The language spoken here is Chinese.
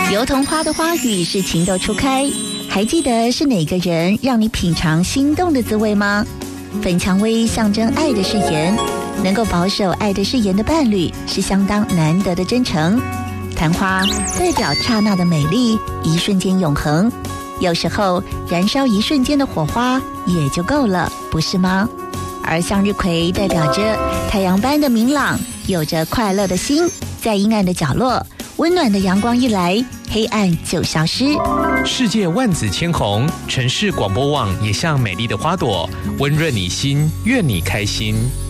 油桐花的花语是情窦初开，还记得是哪个人让你品尝心动的滋味吗？粉蔷薇象征爱的誓言，能够保守爱的誓言的伴侣是相当难得的真诚。昙花代表刹那的美丽，一瞬间永恒。有时候燃烧一瞬间的火花也就够了，不是吗？而向日葵代表着太阳般的明朗，有着快乐的心，在阴暗的角落，温暖的阳光一来，黑暗就消失。 世界万紫千红，城市广播网也像美丽的花朵，温润你心，愿你开心。